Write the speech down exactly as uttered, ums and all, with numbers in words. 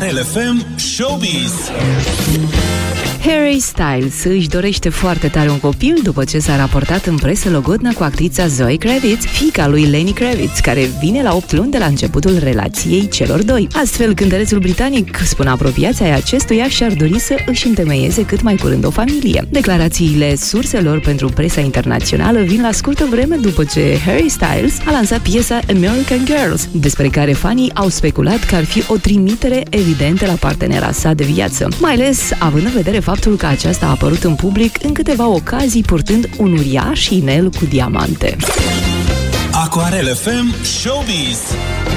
Aquarel F M Showbiz. Harry Styles își dorește foarte tare un copil după ce s-a raportat în presă logodna cu actrița Zoe Kravitz, fiica lui Lenny Kravitz, care vine la opt luni de la începutul relației celor doi. Astfel, cântărețul britanic spune apropiații ai acestuia și-ar dori să își întemeieze cât mai curând o familie. Declarațiile surselor pentru presa internațională vin la scurtă vreme după ce Harry Styles a lansat piesa American Girls, despre care fanii au speculat că ar fi o trimitere evidentă la partenera sa de viață, mai ales având în vedere faptul că aceasta a apărut în public în câteva ocazii purtând un uriaș inel cu diamante. Aquarel F M Showbiz.